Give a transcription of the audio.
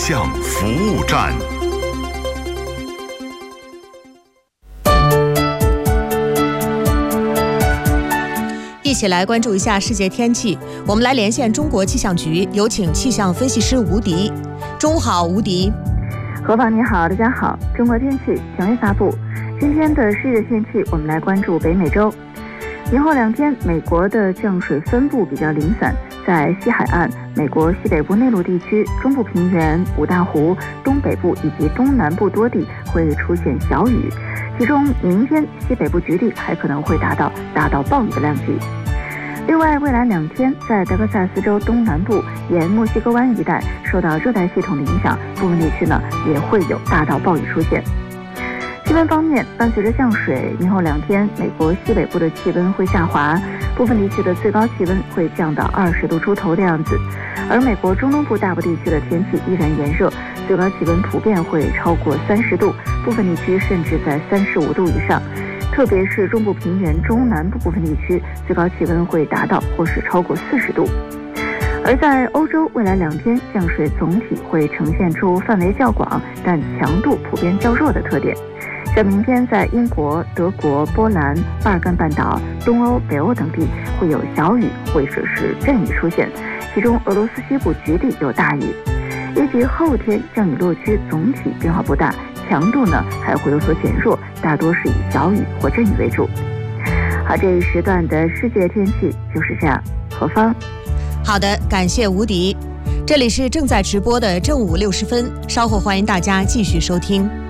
象服务站。 一起来关注一下世界天气。我们来连线中国气象局，有请气象分析师吴迪。中午好，吴迪。 何芳你好，大家好。中国天气权威发布，今天的世界天气，我们来关注北美洲。明后2天，美国的降水分布比较零散，在西海岸、美国西北部内陆地区、中部平原、五大湖、东北部以及东南部多地会出现小雨，其中明天西北部局地还可能会达到暴雨的量级。另外，未来2天，在德克萨斯州东南部沿墨西哥湾一带受到热带系统的影响，部分地区呢也会有大到暴雨出现。气温方面，伴随着降水，明后2天，美国西北部的气温会下滑，部分地区的最高气温会降到20度出头的样子。而美国中东部大部地区的天气依然炎热，最高气温普遍会超过30度，部分地区甚至在35度以上。特别是中部平原、中南部部分地区，最高气温会达到或是超过40度。而在欧洲，未来2天降水总体会呈现出范围较广，但强度普遍较弱的特点。像明天在英国、德国、波兰、巴尔干半岛、东欧、北欧等地会有小雨或者是阵雨出现，其中俄罗斯西部局地有大雨。预计后天降雨落区总体变化不大，强度呢还会有所减弱，大多是以小雨或阵雨为主。好，这一时段的世界天气就是这样。何芳。 好的，感谢吴迪。这里是正在直播的正午60分，稍后欢迎大家继续收听。